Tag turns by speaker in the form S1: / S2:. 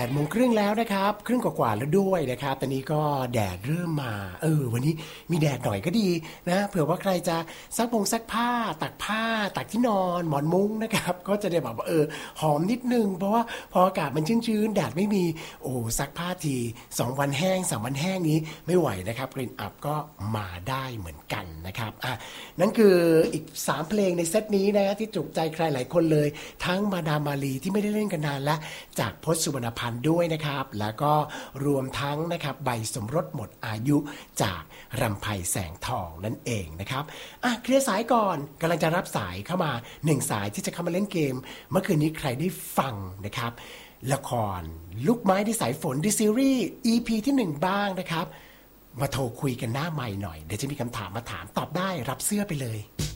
S1: 8:30แล้วนะครับครึ่งกว่าๆแล้วด้วยนะครับตอนนี้ก็แดดเริ่มมาวันนี้มีแดดหน่อยก็ดีนะเผื่อว่าใครจะซักผ้าตักที่นอนหมอนมุ้งนะครับก็จะได้แบบหอมนิดนึงเพราะว่าพออากาศมันชื้นๆแดดไม่มีซักผ้าที2วันแห้ง3วันแห้งนี้ไม่ไหวนะครับกลิ่นอับก็มาได้เหมือนกันนะครับนั่นคืออีก3เพลงในเซตนี้นะที่จุกใจใครหลายคนเลยทั้งมาดามมาลีที่ไม่ได้เล่นกันนานและจากพจน์สุวรรณพันธ์ด้วยนะครับแล้วก็รวมทั้งนะครับใบสมรสหมดอายุจากรำไพแสงทองนั่นเองนะครับเคลียร์สายก่อนกำลังจะรับสายเข้ามา1สายที่จะเข้ามาเล่นเกมเมื่อคืนนี้ใครได้ฟังนะครับละครลูกไม้ที่สายฝนดิซีรีส์ EP ที่1บ้างนะครับมาโทรคุยกันหน้าไมค์หน่อยเดี๋ยวจะมีคำถามมาถามตอบได้รับเสื้อไปเลย